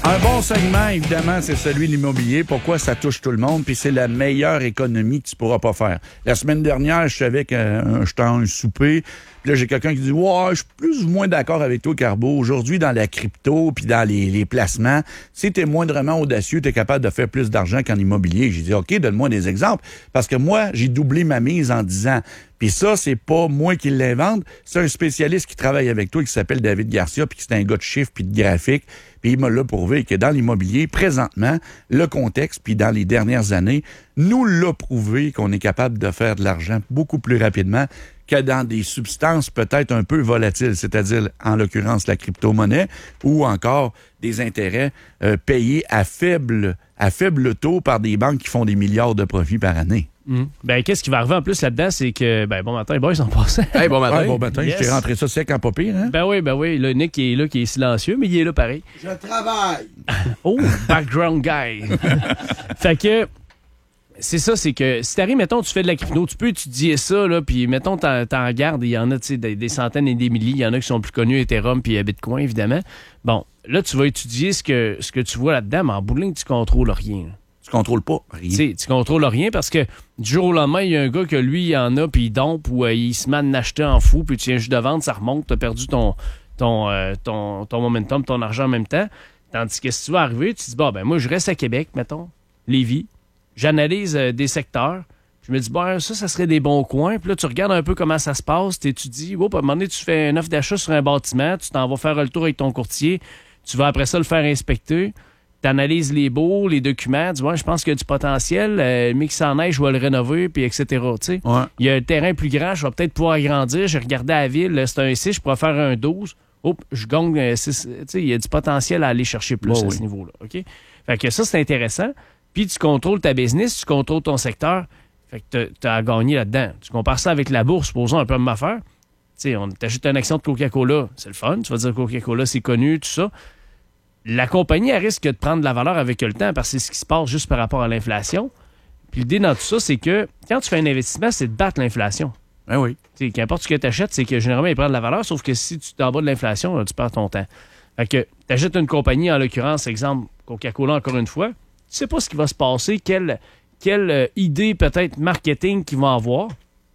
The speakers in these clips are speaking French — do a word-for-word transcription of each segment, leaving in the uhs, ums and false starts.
Un bon segment, évidemment, c'est celui de l'immobilier. Pourquoi ça touche tout le monde? Puis c'est la meilleure économie que tu pourras pas faire. La semaine dernière, je suis avec un, j'étais en un souper. Puis là, j'ai quelqu'un qui dit « Ouais, je suis plus ou moins d'accord avec toi, Carbo. Aujourd'hui, dans la crypto puis dans les, les placements, si t'es moindrement audacieux, t'es capable de faire plus d'argent qu'en immobilier. » J'ai dit « OK, donne-moi des exemples. » Parce que moi, j'ai doublé ma mise en dix ans. Puis ça, c'est pas moi qui l'invente. C'est un spécialiste qui travaille avec toi qui s'appelle David Garcia, puis qui c'est un gars de chiffres puis de graphiques. Puis il m'a l'a prouvé que dans l'immobilier, présentement, le contexte, puis dans les dernières années, nous l'a prouvé qu'on est capable de faire de l'argent beaucoup plus rapidement que dans des substances peut-être un peu volatiles, c'est-à-dire, en l'occurrence, la crypto-monnaie ou encore des intérêts euh, payés à faible, à faible taux par des banques qui font des milliards de profits par année. Mmh. Ben, qu'est-ce qui va arriver en plus là-dedans, c'est que, ben, bon matin, les boys sont passés. Hey, bon matin. Ouais, bon matin, yes. Je t'ai rentré ça sec en pas pire, hein? Ben oui, ben oui. Là, Nick qui est là, qui est silencieux, mais il est là pareil. Je travaille. Oh, background guy. Fait que, c'est ça, c'est que si t'arrives, mettons, tu fais de la crypto, tu peux étudier ça, là, puis mettons, t'en, t'en regardes, il y en a, tu sais, des, des centaines et des milliers, il y en a qui sont plus connus, Ethereum puis Bitcoin, évidemment. Bon, là, tu vas étudier ce que, ce que tu vois là-dedans, mais en bout de ligne, tu contrôles rien, là. Tu contrôles pas rien. T'sais, tu contrôles rien parce que du jour au lendemain, il y a un gars que lui, il en a, puis il dompe ou euh, il se met à en acheter en fou, puis tu viens juste de vendre, ça remonte, tu as perdu ton, ton, euh, ton, ton momentum, ton argent en même temps. Tandis que si tu vas arriver, tu te dis, bon, ben moi, je reste à Québec, mettons, Lévis, j'analyse euh, des secteurs, je me dis, bon, ça, ça serait des bons coins, puis là, tu regardes un peu comment ça se passe, tu étudies, oh, à un moment donné, tu fais une offre d'achat sur un bâtiment, tu t'en vas faire le tour avec ton courtier, tu vas après ça le faire inspecter. Tu analyses les baux, les documents, tu vois, je pense qu'il y a du potentiel, euh, mais que ça en aille, je vais le rénover, puis et cetera. Tu sais. Ouais. Il y a un terrain plus grand, je vais peut-être pouvoir agrandir. J'ai regardé à la ville, là, c'est un six, je pourrais faire un douze. Oups, je gagne un six. Tu sais, il y a du potentiel à aller chercher plus ouais, à oui. ce niveau-là. OK? Fait que ça, c'est intéressant. Puis tu contrôles ta business, tu contrôles ton secteur. Fait que tu as gagné là-dedans. Tu compares ça avec la bourse, supposons un peu de m'affaire. Tu sais, on t'achète une action de Coca-Cola, c'est le fun. Tu vas dire Coca-Cola, c'est connu, tout ça. La compagnie, elle risque de prendre de la valeur avec le temps parce que c'est ce qui se passe juste par rapport à l'inflation. Puis l'idée dans tout ça, c'est que quand tu fais un investissement, c'est de battre l'inflation. Ben oui. T'sais, qu'importe ce que tu achètes, c'est que généralement, il prend de la valeur, sauf que si tu t'en bas de l'inflation, là, tu perds ton temps. Fait que tu achètes une compagnie, en l'occurrence, exemple, Coca-Cola, encore une fois, tu sais pas ce qui va se passer, quelle, quelle euh, idée peut-être marketing qu'ils vont avoir,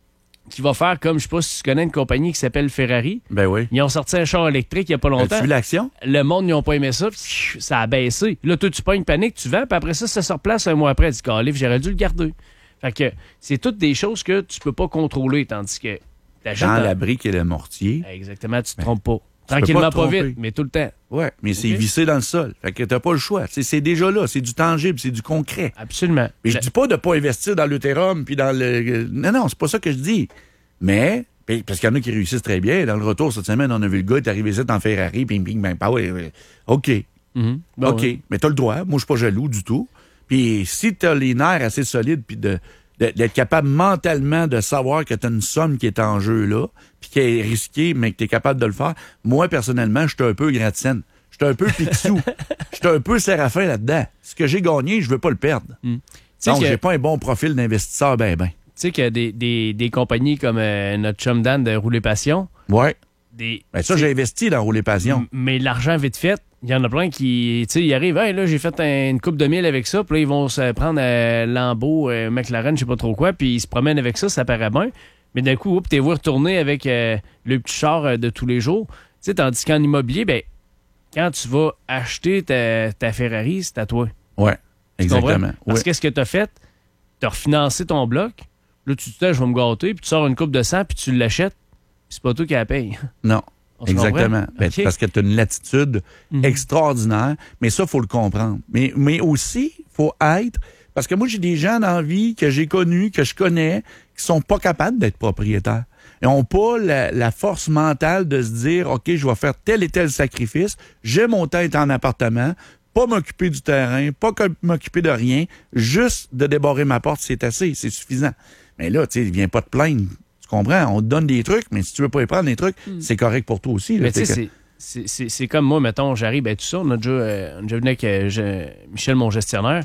qui va faire comme, je sais pas si tu connais une compagnie qui s'appelle Ferrari. Ben oui. Ils ont sorti un char électrique il y a pas longtemps. As-tu vu l'action? Le monde, ils n'ont pas aimé ça, pis ça a baissé. Là, toi, tu pognes panique, tu vends, puis après ça, ça se replace un mois après. Tu dis, Calif, j'aurais dû le garder. Fait que c'est toutes des choses que tu peux pas contrôler, tandis que t'achètes Dans dans... la brique et le mortier. Exactement, tu te Ben, trompes pas. tu peux Tranquillement, pas te pas, tromper. vite, mais tout le temps. Ouais, mais c'est Ok. vissé dans le sol. Fait que t'as pas le choix. C'est, c'est déjà là, c'est du tangible, c'est du concret. Absolument. Mais je Le- dis pas de pas investir dans l'Ethereum puis dans le... Non, non, c'est pas ça que je dis. Mais, puis- parce qu'il y en a qui réussissent très bien. Dans le retour cette semaine, on a vu le gars, il est arrivé ici en Ferrari, ping, ping, bang, bah ouais, ouais. OK. Mhm. Bon, OK. ouais. Mais t'as le droit. Moi, je suis pas jaloux du tout. Puis si t'as les nerfs assez solides puis de, de- d'être capable mentalement de savoir que t'as une somme qui est en jeu là, puis qui est risquée, mais que t'es capable de le faire, moi, personnellement, je suis un peu gratte-scène. Je suis un peu Picsou. Je suis un peu Séraphin là-dedans. Ce que j'ai gagné, je veux pas le perdre. Mm. Tu sais Donc, que- j'ai pas un bon profil d'investisseur, ben, ben. Tu sais qu'il y a des, des, des compagnies comme euh, notre chum Dan de Rouler Passion. Ouais. Des, Ben, ça, tu sais, j'ai investi dans Rouler Passion. m- Mais l'argent vite fait, il y en a plein qui, tu sais, ils arrivent, hey, là, j'ai fait un- une coupe de mille avec ça, puis là, ils vont se prendre euh, Lambeau, euh, McLaren, je sais pas trop quoi, puis ils se promènent avec ça, ça paraît bien. Mais d'un coup, t'es vu retourner avec euh, le petit char euh, de tous les jours. Tu sais, tandis qu'en immobilier, ben, quand tu vas acheter ta, ta Ferrari, c'est à toi. Ouais. Tu Exactement. comprends? Parce Ouais. que qu'est-ce que tu as fait? Tu as refinancé ton bloc. Là, tu te dis, je vais me gâter, puis tu sors une coupe de sang, puis tu l'achètes. Puis c'est pas toi qui la paye. Non. On se Exactement. comprend? Ben, OK. Parce que tu as une latitude Mhm. extraordinaire, mais ça, faut le comprendre. Mais, mais aussi, faut être... Parce que moi, j'ai des gens dans la vie que j'ai connus, que je connais, qui sont pas capables d'être propriétaires. Ils n'ont pas la, la force mentale de se dire, OK, je vais faire tel et tel sacrifice, j'ai mon tête en appartement, pas m'occuper du terrain, pas que- m'occuper de rien, juste de débarrer ma porte, c'est assez, c'est suffisant. Mais là, tu sais, viens pas te plaindre. Tu comprends? On te donne des trucs, mais si tu veux pas y prendre des trucs, c'est correct pour toi aussi. là. Mais tu sais, T'sais que- c'est- c'est- c'est c'est comme moi, mettons, j'arrive, ben tout ça, on a déjà, euh, on a déjà venu avec euh, je- Michel, mon gestionnaire.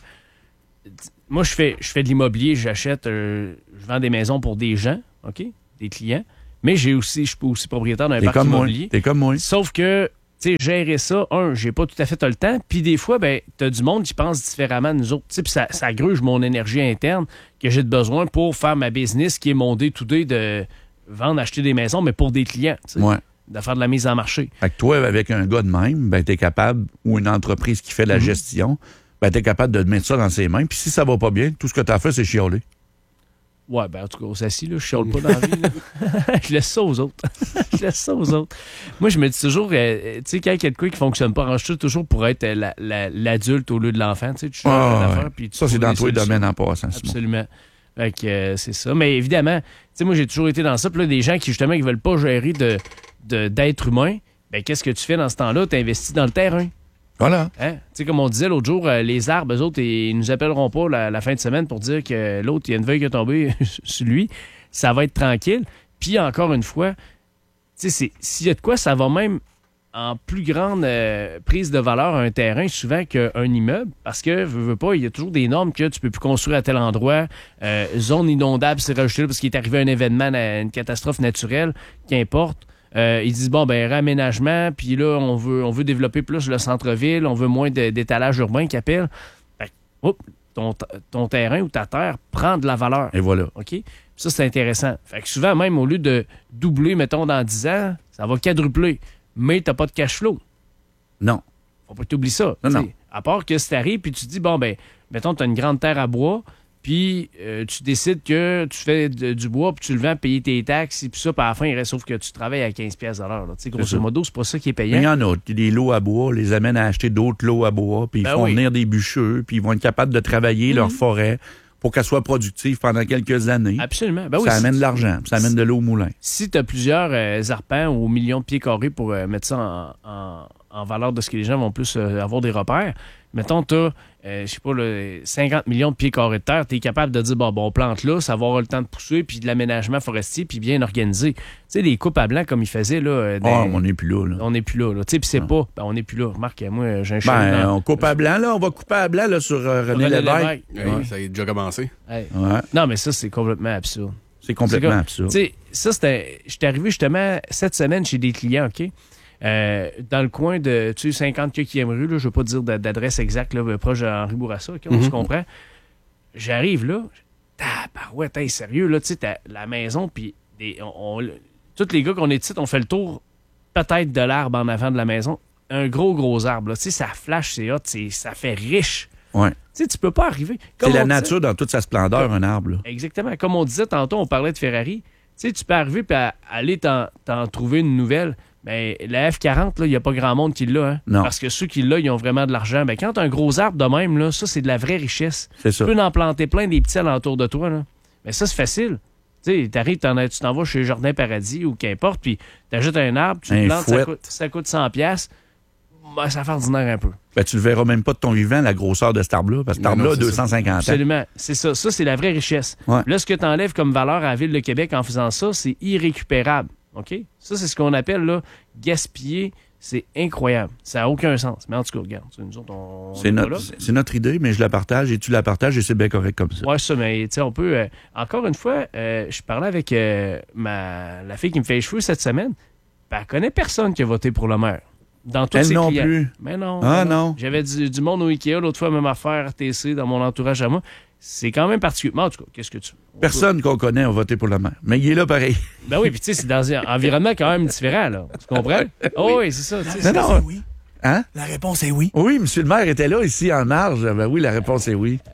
Moi, je fais, je fais de l'immobilier, j'achète, euh, je vends des maisons pour des gens, OK? Des clients. Mais j'ai aussi, je suis aussi propriétaire d'un T'es parc comme moi. immobilier. T'es comme moi. Sauf que, tu sais, gérer ça, un, j'ai pas tout à fait le temps. Puis des fois, ben, t'as du monde qui pense différemment de nous autres. Puis ça, ça gruge mon énergie interne que j'ai de besoin pour faire ma business qui est mon day-to-day de vendre, acheter des maisons, mais pour des clients. Ouais. De faire de la mise en marché. Fait que toi, avec un gars de même, ben, t'es capable, ou une entreprise qui fait de la mm-hmm. gestion, ben, t'es capable de mettre ça dans ses mains. Puis si ça va pas bien, tout ce que t'as fait, c'est chialer. Ouais, ben en tout cas, on s'assit, là, je chiale pas dans la vie. Je laisse ça aux autres. Je laisse ça aux autres. Moi, je me dis toujours, euh, tu sais, quand il y a de quoi qui fonctionne pas, arrange-toi toujours pour être la, la, l'adulte au lieu de l'enfant. Tu sais, tu ah, ouais. affaire, puis tu ça, c'est dans tous les domaines en passant. Absolument. Fait que euh, c'est ça. Mais évidemment, tu sais, moi, j'ai toujours été dans ça. Puis là, des gens qui, justement, qui veulent pas gérer de, de, d'être humain, ben qu'est-ce que tu fais dans ce temps-là? Tu investis dans le terrain. Voilà. Hein? Tu sais, comme on disait l'autre jour, euh, les arbres, eux autres, ils nous appelleront pas la, la fin de semaine pour dire que l'autre, il y a une feuille qui est tombée sur lui. Ça va être tranquille. Puis, encore une fois, tu sais, s'il y a de quoi, ça va même en plus grande euh, prise de valeur un terrain souvent qu'un immeuble. Parce que, veux, veux pas, il y a toujours des normes que tu peux plus construire à tel endroit. Euh, zone inondable, c'est rajouté parce qu'il est arrivé un événement, une catastrophe naturelle, qu'importe. Euh, ils disent, bon, ben réaménagement, puis là, on veut, on veut développer plus le centre-ville, on veut moins de, d'étalage urbain qu'ils appellent. Fait, hop, ton, ton terrain ou ta terre prend de la valeur. Et voilà. OK? Ça, c'est intéressant. Fait que souvent, même au lieu de doubler, mettons, dans dix ans, ça va quadrupler. Mais t'as pas de cash flow. Non. Faut pas que t'oublies ça. Non, non. À part que si t'arrives, puis tu te dis, bon, ben, mettons, t'as une grande terre à bois, puis euh, tu décides que tu fais de, du bois, puis tu le vends, payer tes taxes, et puis ça, puis à la fin, il reste sauf que tu travailles à quinze piastres à l'heure. Là. Grosso modo, c'est pas ça qui est payant. Il y en a. Des lots à bois, les amènent à acheter d'autres lots à bois, puis ils ben font oui. venir des bûcheux, puis ils vont être capables de travailler mm-hmm. leur forêt pour qu'elle soit productive pendant quelques années. Absolument. Ben oui, ça amène de l'argent, ça amène de l'eau au moulin. Si tu as plusieurs euh, arpents ou millions de pieds carrés pour euh, mettre ça en, en, en valeur de ce que les gens vont plus euh, avoir des repères, mettons, tu as, euh, je sais pas, là, cinquante millions de pieds carrés de terre, tu es capable de dire, bon, bon, on plante là, ça va avoir le temps de pousser, puis de l'aménagement forestier, puis bien organisé. Tu sais, des coupes à blanc comme ils faisaient, là. Des... Oh, on n'est plus là, là. On n'est plus là, là. Tu sais, puis c'est non. pas, ben, on n'est plus là. Remarque, moi, j'ai un ben, dans... on coupe à blanc, là. On va couper à blanc, là, sur euh, René, René Lévesque. Oui, ouais. Ça a déjà commencé. Hey. Ouais. Non, mais ça, c'est complètement absurde. C'est complètement c'est comme, absurde. Tu sais, ça, c'était. J'étais arrivé justement cette semaine chez des clients, OK? Euh, dans le coin de tu sais, cinquante-quatrième rue, là, je ne veux pas dire d'adresse exacte, là, proche d'Henri Bourassa, okay, on mm-hmm. se comprend. J'arrive là, tabarouette, hey, sérieux, là, tu sais, la maison, puis on, on, tous les gars qu'on est ici, on fait le tour peut-être de l'arbre en avant de la maison. Un gros, gros arbre, tu sais, ça flash, c'est hot, ça fait riche. Ouais. Tu sais, tu peux pas arriver. C'est la nature disait, dans toute sa splendeur, comme, un arbre. Là. Exactement. Comme on disait tantôt, on parlait de Ferrari. Tu sais, tu peux arriver et aller t'en, t'en trouver une nouvelle. Mais la F quarante, il n'y a pas grand monde qui l'a. Hein? Non. Parce que ceux qui l'ont, ils ont vraiment de l'argent. Mais quand tu as un gros arbre de même, là, ça, c'est de la vraie richesse. C'est ça. Tu peux en planter plein des petits alentours de toi. Là. Mais ça, c'est facile. Tu sais, t'arrives, t'en, tu t'en vas chez Jardin Paradis ou qu'importe, puis tu achètes un arbre, tu le plantes, ça coûte, ça coûte cent piastres. Ben, ça fait ordinaire un peu. Ben, tu le verras même pas de ton vivant, la grosseur de cet arbre-là, parce que cet arbre-là a deux cent cinquante ans. Absolument. C'est ça. Ça, c'est la vraie richesse. Ouais. Là, ce que tu enlèves comme valeur à la Ville de Québec en faisant ça, c'est irrécupérable. OK? Ça, c'est ce qu'on appelle là, gaspiller. C'est incroyable. Ça n'a aucun sens. Mais en tout cas, regarde, nous autres, on. C'est, notre, c'est notre idée, mais je la partage et tu la partages et c'est bien correct comme ça. Oui, ça, mais tu sais, on peut. Euh, encore une fois, euh, je parlais avec euh, ma, la fille qui me fait les cheveux cette semaine. Ben, elle connaît personne qui a voté pour le maire. Dans tous Elle ses non clients. plus. Mais non. Ah mais non. non. J'avais du, du monde au Ikea l'autre fois, même affaire R T C dans mon entourage à moi. C'est quand même particulier. Mais en tout cas, qu'est-ce que tu... Personne qu'on connaît a voté pour le maire. Mais il est là pareil. Ben oui, puis tu sais, c'est dans un environnement quand même différent, là. Tu comprends? Oh oui, c'est ça. La c'est réponse non. est oui. Hein? La réponse est oui. Oui, monsieur le maire était là, ici, en marge. Ben oui, la réponse est oui.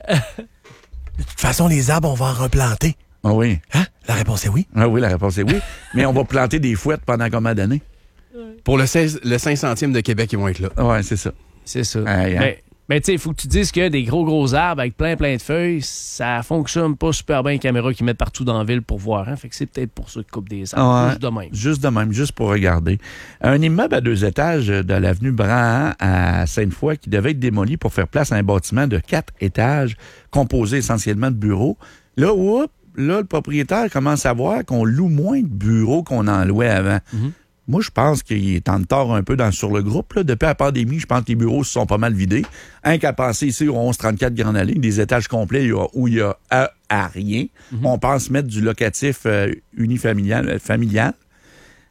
De toute façon, les arbres, on va en replanter. Ah oui. Hein? La réponse est oui. Ah oui, la réponse est oui. Mais on va planter des fouettes pendant combien d'années? Pour le, seize, le cinq centième de Québec, ils vont être là. Oui, c'est ça. C'est ça. Aïe, hein. Mais, mais tu sais, il faut que tu dises que des gros, gros arbres avec plein, plein de feuilles, ça fonctionne pas super bien les caméras qu'ils mettent partout dans la ville pour voir. Hein? Fait que c'est peut-être pour ça qu'ils coupent des arbres. Ouais, juste de même. Juste de même, juste pour regarder. Un immeuble à deux étages de l'avenue Brahan à Sainte-Foy qui devait être démoli pour faire place à un bâtiment de quatre étages composé essentiellement de bureaux. Là, oups, là, le propriétaire commence à voir qu'on loue moins de bureaux qu'on en louait avant. Mm-hmm. Moi, je pense qu'il est en tort un peu dans, sur le groupe. Là. Depuis la pandémie, je pense que les bureaux se sont pas mal vidés. Un qu'à passer ici au onze trente-quatre Grande Allée, des étages complets où il y a à, à rien. Mm-hmm. On pense mettre du locatif euh, unifamilial. Familial.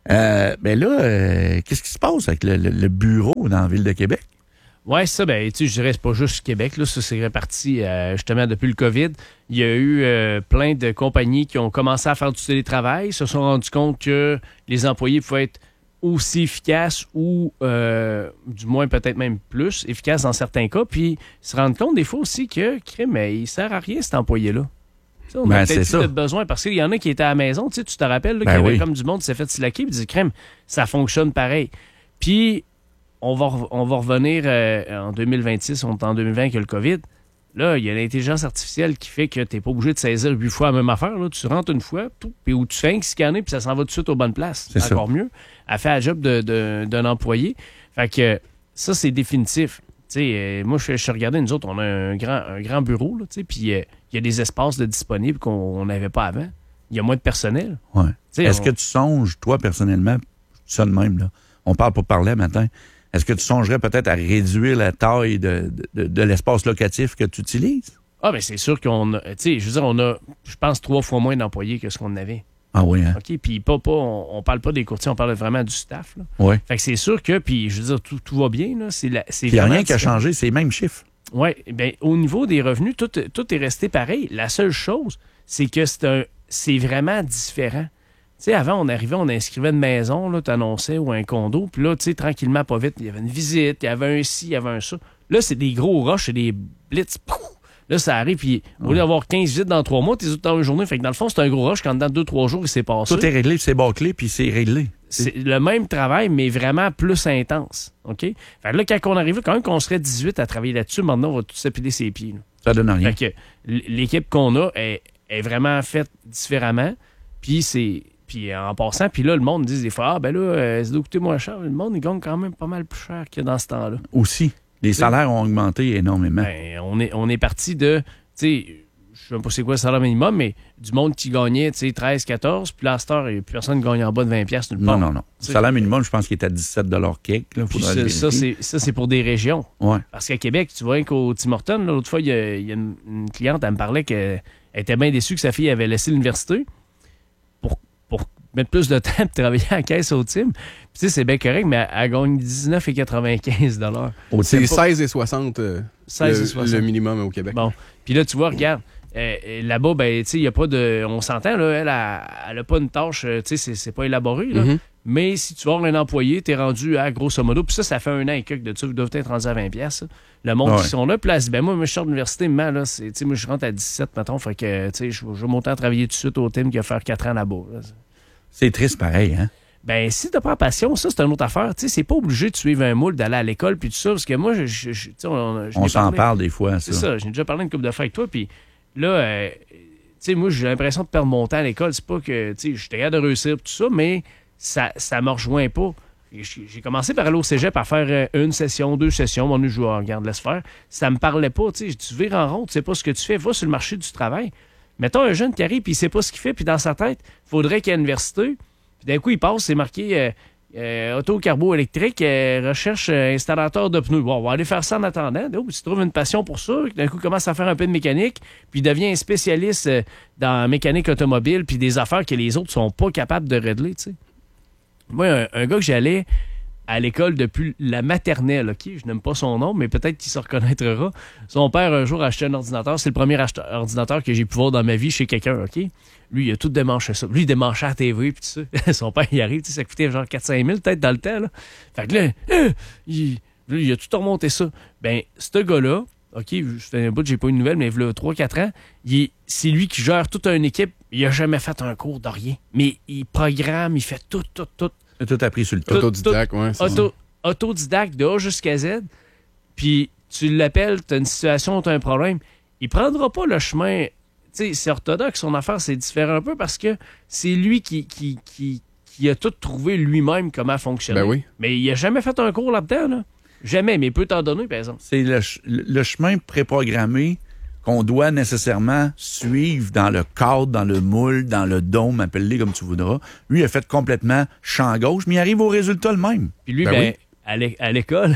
Euh, ben là, euh, qu'est-ce qui se passe avec le, le, le bureau dans la Ville de Québec? Oui, ça, ben, tu sais, je dirais, c'est pas juste Québec, là, ça c'est réparti euh, justement depuis le COVID. Il y a eu euh, plein de compagnies qui ont commencé à faire du télétravail, se sont rendus compte que les employés pouvaient être aussi efficaces ou, euh, du moins peut-être même plus, efficaces dans certains cas, puis se rendent compte des fois aussi que, crime, mais il sert à rien cet employé-là. Ça, on Ben, a c'est peut-être ça. plus de besoin parce qu'il y en a qui étaient à la maison, tu sais, tu te rappelles, là, Ben qu'il y avait oui. comme du monde qui s'est fait slacker, puis dit, crime, ça fonctionne pareil. Puis, on va, re- on va revenir euh, en deux mille vingt-six, on est en deux mille vingt avec le COVID. Là, il y a l'intelligence artificielle qui fait que tu n'es pas obligé de saisir huit fois la même affaire. Là. Tu rentres une fois, tout, puis où tu fais un scanner, puis ça s'en va tout de suite aux bonnes places. C'est Encore mieux. Elle fait la job de, de- d'un employé. Fait que ça, c'est définitif. Tu sais, euh, moi, je, je regardais, nous autres, on a un grand, un grand bureau, là, tu sais, puis euh, il y a des espaces de disponibles qu'on n'avait pas avant. Il y a moins de personnel. Ouais. Tu sais, Est-ce on- que tu songes, toi, personnellement, ça de même, là, on parle pour parler matin, est-ce que tu songerais peut-être à réduire la taille de, de, de l'espace locatif que tu utilises? Ah, ben c'est sûr qu'on a, tu sais, je veux dire, on a, je pense, trois fois moins d'employés que ce qu'on avait. Ah oui, hein? OK? Puis pas, pas, on, on parle pas des courtiers, on parle vraiment du staff. Là. Oui. Fait que c'est sûr que, puis je veux dire, tout, tout va bien. Là. C'est la, c'est Il n'y a vraiment rien qui a différent. changé, c'est les mêmes chiffres. Oui, bien, au niveau des revenus, tout, tout est resté pareil. La seule chose, c'est que c'est un, c'est vraiment différent. Tu sais, avant, on arrivait, on inscrivait une maison, tu annonçais, ou un condo, puis là, tu sais, tranquillement, pas vite, il y avait une visite, il y avait un ci, il y avait un ça. Là, c'est des gros rushs, c'est des blitz. Pouf! Là, ça arrive, puis au lieu d'avoir quinze visites dans trois mois, t'es autres dans une journée. Fait que dans le fond, c'est un gros rush quand dans deux trois jours, il s'est passé. Tout est réglé, puis c'est bâclé, puis c'est réglé. C'est le même travail, mais vraiment plus intense. OK? Fait que là, quand on arrive, quand même qu'on serait dix-huit à travailler là-dessus, maintenant, on va tout s'épiler ses pieds. Là. Ça donne rien. Fait que l- l'équipe qu'on a est, est vraiment faite différemment. Puis c'est. Puis en passant, puis là, le monde dit des fois, ah ben là, euh, ça doit coûter moins cher. Le monde, il gagne quand même pas mal plus cher que dans ce temps-là. Aussi, les salaires ont augmenté énormément. Ben, on est, on est parti de, tu sais, je sais même pas c'est quoi le salaire minimum, mais du monde qui gagnait, tu sais, treize, quatorze, puis là, à cette heure, il n'y a plus personne qui gagne en bas de vingt piastres nulle non, part. non, non. Le salaire minimum, je pense qu'il est à dix-sept cake. Là, Puis faudrait ça, le ça, vérifier. c'est, ça, c'est pour des régions. Ouais. Parce qu'à Québec, tu vois qu'au Tim Hortons, là, l'autre fois, il y a, il y a une, une cliente, elle me parlait qu'elle était bien déçue que sa fille avait laissé l'université pour, pour mettre plus de temps de travailler en caisse au Tim. Puis tu sais, c'est bien correct, mais elle, elle gagne dix-neuf quatre-vingt-quinze dollars. Au C'est Tim- seize et soixante euh, seize et le, soixante. le minimum au Québec. Bon. Puis là, tu vois, regarde, euh, euh, là-bas, ben, tu sais, il n'y a pas de. On s'entend, là, elle, elle n'a pas une tâche, euh, tu sais, c'est, c'est pas élaboré, là. Mhm. Mais si tu vas avoir un employé, tu es rendu à grosso modo, puis ça, ça fait un an et quelques de ça, vous devez être rendu à vingt piastres. ça. Le monde Ouais. qui sont là, puis là, elle dit, ben moi, moi, je sors de l'université, mais là, c'est, tu sais, moi, je rentre à dix-sept, mettons, fait que, tu sais, je je vais monter à travailler tout de suite au team qui va faire quatre ans là-bas. là. C'est triste pareil, hein? Ben, si t'as pas la passion, ça, c'est une autre affaire. Tu sais, c'est pas obligé de suivre un moule, d'aller à l'école, puis tout ça, parce que moi, je, je, je- tu sais, on, je On n'ai s'en parlé. parle des fois, C'est ça. ça, j'ai déjà parlé une couple de fois avec toi, puis là, euh, tu sais, moi, j'ai l'impression de perdre mon temps à l'école. C'est pas que, tu sais, j'étais capable de réussir, tout ça, mais ça, ça me rejoint pas. J'ai j'ai commencé par aller au cégep à faire euh, une session, deux sessions. Mon nu joueur, regarde, laisse faire. Ça me parlait pas, tu sais. Tu vires en rond, tu sais pas ce que tu fais. Va sur le marché du travail. Mettons un jeune qui arrive, puis il sait pas ce qu'il fait, puis dans sa tête, il faudrait qu'il y ait une université. Puis d'un coup, il passe, c'est marqué euh, euh, auto carbo électrique, euh, recherche euh, installateur de pneus. Bon, on va aller faire ça en attendant. Oh, tu trouves une passion pour ça, d'un coup, il commence à faire un peu de mécanique, puis il devient un spécialiste euh, dans la mécanique automobile, puis des affaires que les autres sont pas capables de régler, tu sais. Moi, un, un gars que j'allais à l'école depuis la maternelle, OK? Je n'aime pas son nom, mais peut-être qu'il se reconnaîtra. Son père, un jour, a acheté un ordinateur. C'est le premier acheteur- ordinateur que j'ai pu voir dans ma vie chez quelqu'un, OK? Lui, il a tout démanché ça. Lui, il démanchait la T V, puis tout ça. Son père, il arrive, tu sais, ça coûtait genre quatre à cinq mille, peut-être, dans le temps, là. Fait que là, euh, il, lui, il a tout remonté ça. Ben, ce gars-là, OK, je fais un bout, j'ai pas eu de nouvelles, mais il y a trois quatre ans, il est- c'est lui qui gère toute une équipe. Il a jamais fait un cours de rien. Mais il programme, il fait tout, tout, tout. Tout appris sur le tas. Tout- Autodidacte, ouais. c'est ça. Auto, autodidacte de A jusqu'à Z, puis tu l'appelles, tu as une situation, tu as un problème, il prendra pas le chemin. Tu sais, c'est orthodoxe, son affaire, c'est différent un peu parce que c'est lui qui, qui, qui, qui a tout trouvé lui-même comment fonctionner. Ben oui. Mais il a jamais fait un cours là-dedans, là. Jamais, mais il peut t'en donner, par exemple. C'est le, ch- le chemin préprogrammé qu'on doit nécessairement suivre dans le cadre, dans le moule, dans le dôme, appelle-les comme tu voudras. Lui, il a fait complètement champ gauche, mais il arrive au résultat le même. Puis lui, Ben ben, oui. à l'é- à l'école,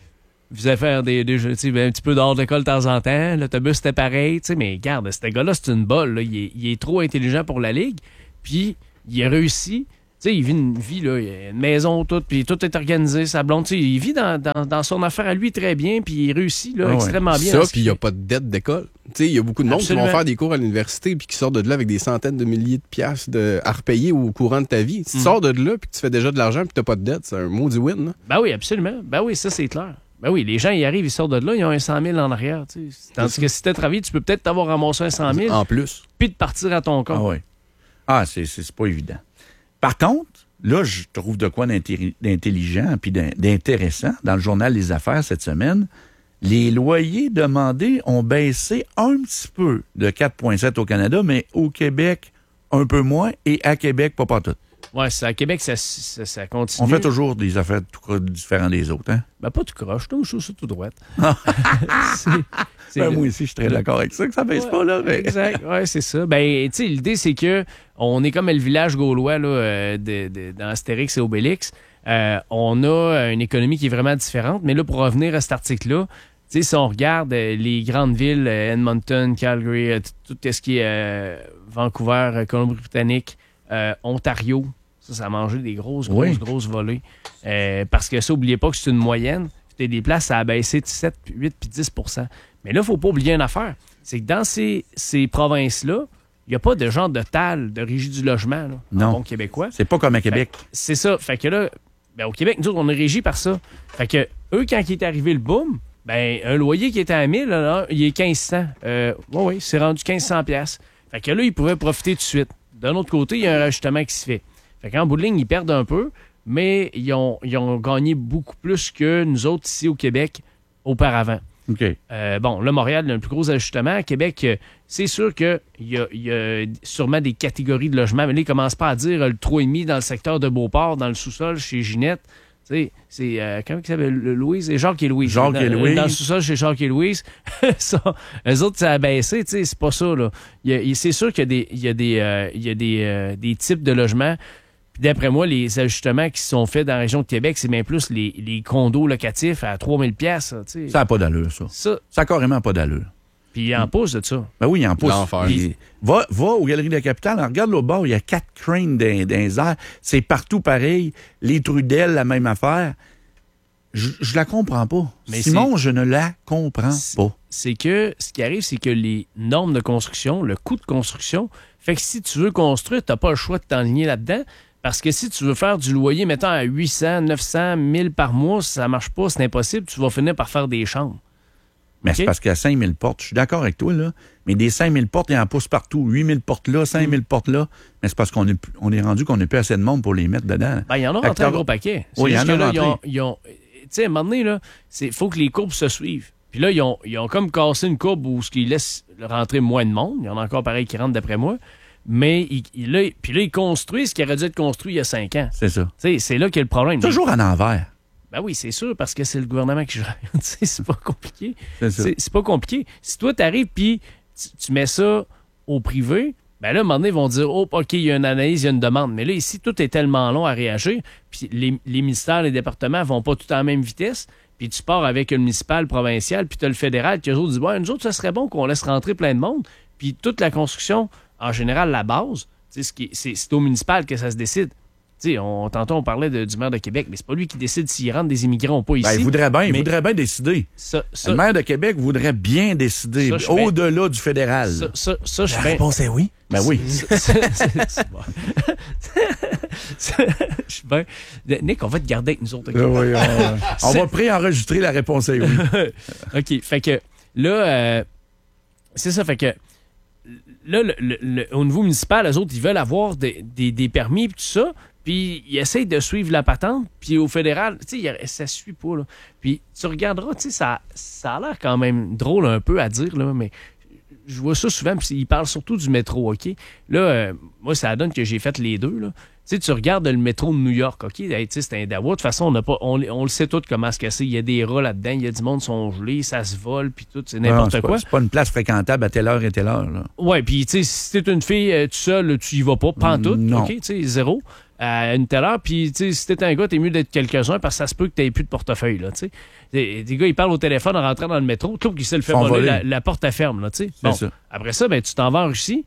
il faisait faire des, des jeux, tu sais, ben, un petit peu dehors de l'école de temps en temps. L'autobus, c'était pareil, tu sais, mais regarde, ce gars-là, c'est une bolle. Là. Il, est, il est trop intelligent pour la ligue. Puis, il a réussi sais, il vit une vie, là, il a une maison, tout, puis tout est organisé, sa blonde, tu sais, il vit dans, dans, dans son affaire à lui très bien, puis il réussit, là, Ah ouais. extrêmement bien. Ça, puis il n'y a pas de dette d'école. Tu sais, il y a beaucoup de monde Absolument. qui vont faire des cours à l'université puis qui sortent de là avec des centaines de milliers de piastres de, à repayer au courant de ta vie. Si tu Mm. sors de là puis que tu fais déjà de l'argent puis tu n'as pas de dette, c'est un maudit win. Là. Ben oui, absolument. Ben oui, ça, c'est clair. Ben oui, les gens, ils arrivent, ils sortent de là, ils ont un cent mille en arrière, tu sais. Tandis que si tu as travaillé, tu peux peut-être t'avoir ramassé un cent mille, En plus. puis de partir à ton compte. Ah oui. Ah, c'est, c'est, c'est pas évident. Par contre, là, je trouve de quoi d'intelli- d'intelligent puis d'in- d'intéressant dans le journal Les Affaires cette semaine. Les loyers demandés ont baissé un petit peu de quatre virgule sept au Canada, mais au Québec, un peu moins, et à Québec, pas partout. Ouais, c'est à Québec, ça, ça, ça continue. On fait toujours des affaires tout différentes des autres, hein? Ben pas tout croche, non, je trouve ça tout droit. c'est, c'est Ben, le- moi aussi, je suis très le- d'accord avec ça, que ça baisse Ouais, pas, là. Mais... Exact, ouais, c'est ça. Ben, tu sais, l'idée, c'est que on est comme le village gaulois là, euh, de, de- dans Astérix et Obélix. Euh, on a une économie qui est vraiment différente. Mais là, pour revenir à cet article-là, tu sais, si on regarde euh, les grandes villes, euh, Edmonton, Calgary, euh, tout tout ce qui est euh, Vancouver, euh, Colombie-Britannique, euh, Ontario, ça, ça a mangé des grosses, grosses, Oui. grosses volées. Euh, parce que ça, n'oubliez pas que c'est une moyenne. Puis des places, ça a baissé de sept, huit puis dix pour cent. Mais là, il ne faut pas oublier une affaire. C'est que dans ces, ces provinces-là, il n'y a pas de genre de T A L, de régie du logement, là, Non. en bon québécois. C'est pas comme à Québec. C'est ça. Fait que là, ben, au Québec, nous autres, on est régi par ça. Fait que eux, quand il est arrivé le boom, ben, un loyer qui était à mille, là, là, il est quinze cents. Euh, oui, oui, c'est rendu quinze cents piastres. Fait que là, ils pouvaient profiter tout de suite. D'un autre côté, il y a un rajustement qui se fait. Fait qu'en bout de ligne, ils perdent un peu, mais ils ont, ils ont gagné beaucoup plus que nous autres ici au Québec auparavant. OK. Euh, bon, là, Montréal, il y a un plus gros ajustement. À Québec, euh, c'est sûr qu'il y a, il y a sûrement des catégories de logements, mais là, ils ne commencent pas à dire euh, le trois virgule cinq dans le secteur de Beauport, dans le sous-sol chez Ginette. Tu sais, c'est, euh, comment il s'appelle? Le- Louise? C'est Jacques et Louise. Jacques dans, et Louise. Dans le sous-sol chez Jacques et Louise. ça, eux autres, ça a baissé, tu sais, c'est pas ça, là. Il y a- il- c'est sûr qu'il y a des, il y a des, euh, il y a des, euh, des types de logements. Puis d'après moi, les ajustements qui sont faits dans la région de Québec, c'est bien plus les, les condos locatifs à trois mille piastres, tu sais. Ça n'a pas d'allure, ça. Ça, Ça n'a carrément pas d'allure. puis il en pousse de ça. Ben oui, il en pousse. L'enfer. Il- Va, va aux Galeries de la Capitale, regarde l'autre bord, il y a quatre cranes dans, dans les airs. C'est partout pareil. Les trudels, la même affaire. Je, je la comprends pas. Mais Simon, je ne la comprends C'est- pas. C'est que ce qui arrive, c'est que les normes de construction, le coût de construction, fait que si tu veux construire, tu n'as pas le choix de t'enligner là-dedans. Parce que si tu veux faire du loyer, mettons, à huit cents, neuf cents, mille par mois, ça ne marche pas, c'est impossible, tu vas finir par faire des chambres. Mais OK. c'est parce qu'il y a cinq mille portes. Je suis d'accord avec toi, là. Mais des cinq mille portes, il y en pousse partout. huit mille portes là, cinq mille portes là. Mais c'est parce qu'on est, plus- on est rendu qu'on n'a plus assez de monde pour les mettre dedans. Ben, il y en a Fait que rentré un t'as- gros paquet. C'est Oui, il y juste en a que là, ils ont, rentré. ils ont- tu sais, à un moment donné, là, il faut que les courbes se suivent. Puis là, ils ont, ils ont comme cassé une courbe où ce qui laisse rentrer moins de monde. Il y en a encore pareil qui rentrent d'après moi. Mais ils- ils- là, puis là, ils construisent ce qui aurait dû être construit il y a cinq ans. C'est ça. Tu sais, c'est là qu'il y a le problème. Toujours en envers. Ben oui, c'est sûr, parce que c'est le gouvernement qui gère. Tu sais, c'est pas compliqué. C'est ça. C'est c'est pas compliqué. Si toi, t'arrives puis tu, tu mets ça au privé, ben là, à un moment donné, ils vont dire, oh, OK, il y a une analyse, il y a une demande. Mais là, ici, tout est tellement long à réagir, puis les, les ministères, les départements vont pas tout à la même vitesse, puis tu pars avec le municipal, le provincial, puis tu as le fédéral, qui eux autres disent, ouais, nous autres, ça serait bon qu'on laisse rentrer plein de monde, puis toute la construction, en général, la base, tu sais, ce qui est- c'est c'est au municipal que ça se décide. Tu sais, on, tantôt, on parlait de- du maire de Québec, mais c'est pas lui qui décide s'il rentre des immigrants ou pas ici. Ben, il voudrait bien, il mais- voudrait bien décider. Ça, ça, Le maire de Québec voudrait bien décider, Ça, je suis bien- au-delà du fédéral. ça, ça, ça, je La suis bien- réponse est oui. Ben oui. C'est- c'est- c'est bon. Je suis bien. Nick, on va te garder avec nous autres. OK? Ah oui, on, on C'est- va préenregistrer la réponse est oui. OK. Fait que là, euh, c'est ça. Fait que là, le- le- le- au niveau municipal, eux autres, ils veulent avoir des, des, des permis et tout ça. Puis ils essayent de suivre la patente. Puis au fédéral, tu sais, il- ça suit pas. Là. Puis tu regarderas, tu sais, ça, ça a l'air quand même drôle un peu à dire, là, mais je vois ça souvent, puis ils parlent surtout du métro, OK? Là, euh, moi, ça donne que j'ai fait les deux, là. Tu sais, tu regardes le métro de New York, OK? Hey, tu sais, c'est un dawa. De toute façon, on, a pas, on, on le sait tout comment se casser. Il y a des rats là-dedans, il y a du monde qui sont gelés, ça se vole, puis tout, c'est Non, n'importe c'est quoi. pas- C'est pas une place fréquentable à telle heure et telle heure. Là. Ouais, puis tu sais, si t'es une fille euh, tout seul, tu y vas pas, pantoute, Non. OK? Tu sais, zéro, à une telle heure. Puis tu sais, si t'es un gars, t'es mieux d'être quelques-uns parce que ça se peut que t'aies plus de portefeuille, là, tu sais. Des, des gars, ils parlent au téléphone en rentrant dans le métro, tout qui se le fait Font voler, voler. la, la porte à ferme, là, tu sais. C'est Bon, ça. après ça, ben, tu t'en vas en Russie,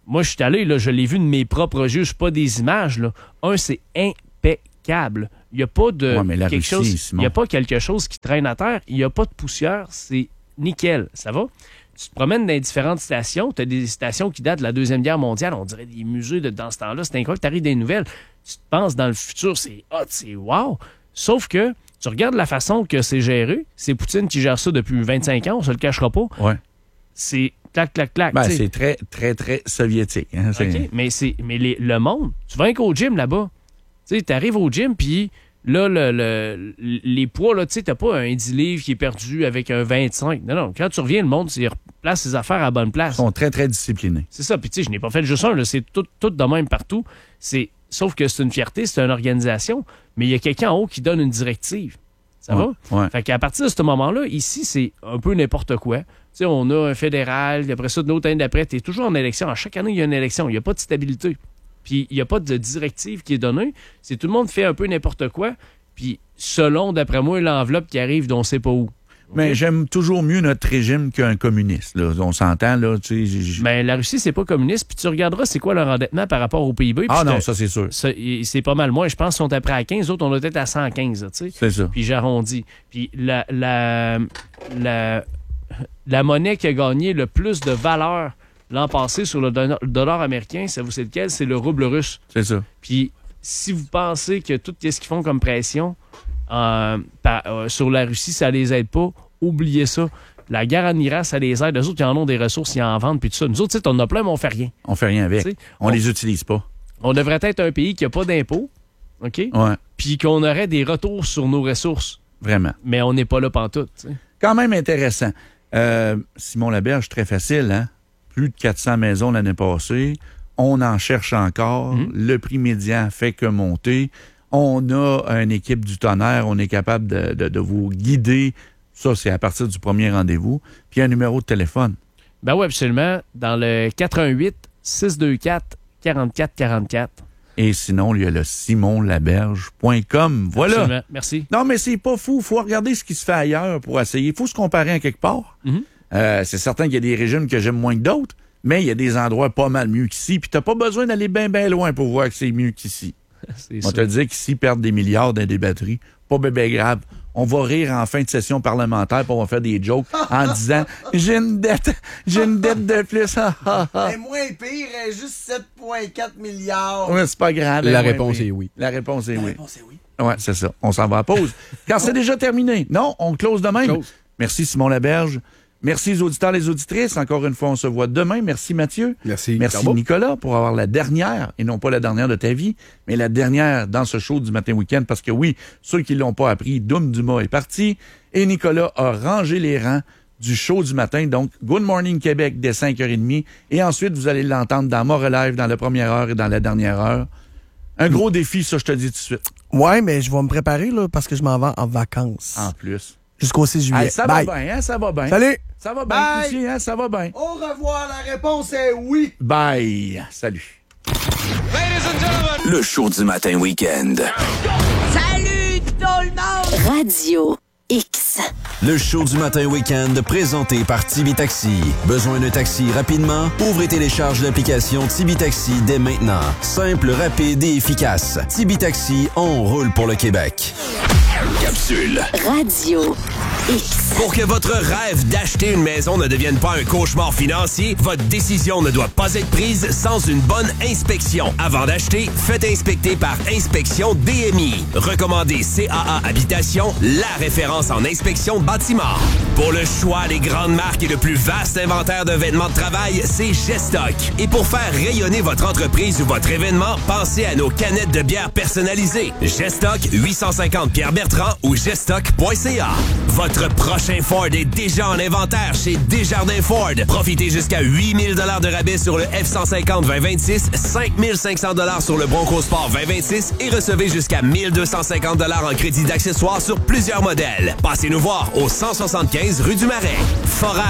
moi, je suis allé, là, je l'ai vu de mes propres yeux, c'est pas des images. Là. Un, c'est impeccable. Il n'y a pas de Ouais, mais la quelque Russie, chose. Simon. Il n'y a pas quelque chose qui traîne à terre. Il n'y a pas de poussière. C'est nickel. Ça va? Tu te promènes dans les différentes stations. Tu as des stations qui datent de la Deuxième Guerre mondiale. On dirait des musées de, dans ce temps-là. C'est incroyable. Tu arrives des nouvelles. Tu te penses dans le futur. C'est hot. C'est wow. Sauf que tu regardes la façon que c'est géré. C'est Poutine qui gère ça depuis vingt-cinq ans. On se le cachera pas. Ouais. C'est clac, clac, clac. Ben, t'sais. c'est très, très, très soviétique. Hein? C'est- OK, mais, c'est, mais les- le monde, tu vas qu'au gym là-bas. Tu sais, t'arrives au gym, puis là, le, le- les poids, là, tu sais, t'as pas un dix livres qui est perdu avec un vingt-cinq. Non, non. Quand tu reviens, le monde, il replace ses affaires à la bonne place. Ils sont très, très disciplinés. C'est ça. Puis, tu sais, je n'ai pas fait juste un, là. C'est tout, tout de même partout. C'est, sauf que c'est une fierté, c'est une organisation, mais il y a quelqu'un en haut qui donne une directive. Ça Ouais, va? ouais. Fait qu'à partir de ce moment-là, ici, c'est un peu n'importe quoi. Tu sais, on a un fédéral, puis après ça, de l'autre année d'après, tu es toujours en élection. À chaque année, il y a une élection. Il n'y a pas de stabilité. Puis il n'y a pas de directive qui est donnée. C'est tout le monde fait un peu n'importe quoi. Puis selon, d'après moi, l'enveloppe qui arrive d'on ne sait pas où. Mais OK? j'aime toujours mieux notre régime qu'un communiste. Là. On s'entend, là. Tu sais, j- j- Ben, la Russie, c'est pas communiste. Puis tu regarderas c'est quoi leur endettement par rapport au P I B. puis Ah je non, te- ça, c'est sûr. ça, y- c'est pas mal moins. Je pense qu'ils sont après à quinze. Autres, on doit être à cent quinze. Tu sais. C'est ça. Puis j'arrondis. Puis la, la, la, la monnaie qui a gagné le plus de valeur l'an passé sur le dollar, le dollar américain, ça vous sait lequel? C'est le rouble russe. C'est ça. Puis si vous pensez que tout ce qu'ils font comme pression euh, par- euh, sur la Russie, ça les aide pas, oubliez ça. La guerre en Iran, ça les aide. Eux autres, ils en ont des ressources, ils en vendent, puis tout ça. Nous autres, tu sais, on en a plein, mais on fait rien. On fait rien avec. Tu sais, On, on- les utilise pas. On devrait être un pays qui n'a pas d'impôts, OK? Ouais, Puis qu'on aurait des retours sur nos ressources. vraiment. Mais on n'est pas là pantoute, tu sais. Quand même intéressant. Euh, Simon Laberge, très facile, hein? Plus de quatre cents maisons l'année passée. On en cherche encore. Mhm. Le prix médian fait que monter. On a une équipe du tonnerre. On est capable de, de- de vous guider. Ça, c'est à partir du premier rendez-vous. Puis un numéro de téléphone. Ben oui, absolument. Dans le quatre un huit, six deux quatre, quarante-quatre quarante-quatre. Et sinon, il y a le simon laberge point com. Voilà. Absolument. Merci. Non, mais c'est pas fou. Il faut regarder ce qui se fait ailleurs pour essayer. Il faut se comparer à quelque part. Mhm. Euh, c'est certain qu'il y a des régimes que j'aime moins que d'autres, mais il y a des endroits pas mal mieux qu'ici. Puis t'as pas besoin d'aller bien, bien loin pour voir que c'est mieux qu'ici. C'est On ça. te dit qu'ici, perdre des milliards dans des batteries, pas bébé grave. On va rire en fin de session parlementaire, puis on va faire des jokes en disant « J'ai une dette, j'ai une dette de plus. Ah, ah, ah. Mais moins pire, est juste sept virgule quatre milliards. Ouais, c'est pas grave. La Ouais, réponse mais- est oui. La réponse est La oui. réponse est oui. Ouais, c'est ça. On s'en va à pause. Car c'est déjà terminé. Non, on close de même. Close. Merci Simon Laberge. Merci aux auditeurs et les auditrices. Encore une fois, on se voit demain. Merci Mathieu. Merci. Merci Carbo. Nicolas pour avoir la dernière, et non pas la dernière de ta vie, mais la dernière dans ce show du matin week-end, parce que oui, ceux qui l'ont pas appris, Doom Dumas est parti, et Nicolas a rangé les rangs du show du matin, donc Good Morning Québec dès cinq heures trente, et ensuite vous allez l'entendre dans More Live dans la première heure et dans la dernière heure. Un gros défi, ça je te dis tout de suite, Ouais, mais je vais me préparer là, parce que je m'en vais en vacances. en plus. Jusqu'au six juillet. Hey, ça Bye. va bien, hein, ça va bien. Salut! Ça va bien, Bye. aussi, hein, ça va bien. Au revoir, la réponse est oui. Bye. Salut. Le show du matin week-end. Salut tout le monde! Radio X. Le show du matin week-end présenté par Tibi Taxi. Besoin d'un taxi rapidement? Ouvrez et télécharge l'application Tibi Taxi dès maintenant. Simple, rapide et efficace. Tibi Taxi, on roule pour le Québec. Capsule. Radio X. Pour que votre rêve d'acheter une maison ne devienne pas un cauchemar financier, votre décision ne doit pas être prise sans une bonne inspection. Avant d'acheter, faites inspecter par Inspection D M I. Recommandé C A A Habitation, la référence en inspection de bâtiment. Pour le choix des grandes marques et le plus vaste inventaire de vêtements de travail, c'est Gestock. Et pour faire rayonner votre entreprise ou votre événement, pensez à nos canettes de bière personnalisées. Gestock, huit cent cinquante Pierre-Bertrand ou gestock point c a. Votre prochain Ford est déjà en inventaire chez Desjardins Ford. Profitez jusqu'à huit mille dollars de rabais sur le F cent cinquante vingt vingt-six, cinq mille cinq cents dollars sur le Bronco Sport vingt vingt-six et recevez jusqu'à mille deux cent cinquante dollars en crédit d'accessoires sur plusieurs modèles. Passez nous voir au cent soixante-quinze rue du Marais. Forage